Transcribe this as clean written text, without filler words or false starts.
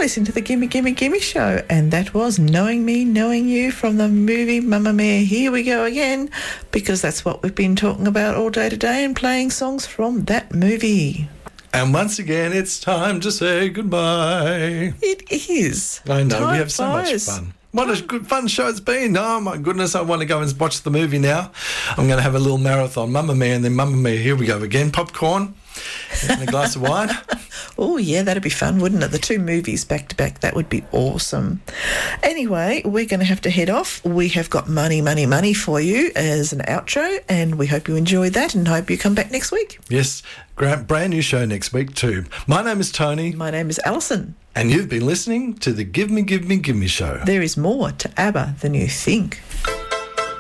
listening to the Gimme Gimme Gimme Show, and that was Knowing Me, Knowing You from the movie Mamma Mia. Here we go again, because that's what we've been talking about all day today and playing songs from that movie. And once again, it's time to say goodbye. It is. I know, Time we have so much flies. fun. What a good fun show it's been. Oh, my goodness, I want to go and watch the movie now. I'm going to have a little marathon. Mamma Mia and then Mamma Mia. Here we go again. Popcorn and a glass of wine. Oh, yeah, that'd be fun, wouldn't it? The two movies back to back. That would be awesome. Anyway, we're going to have to head off. We have got Money, Money, Money for you as an outro, and we hope you enjoyed that and hope you come back next week. Yes, brand new show next week too. My name is Tony. My name is Alison. And you've been listening to the Give Me, Give Me, Give Me show. There is more to ABBA than you think.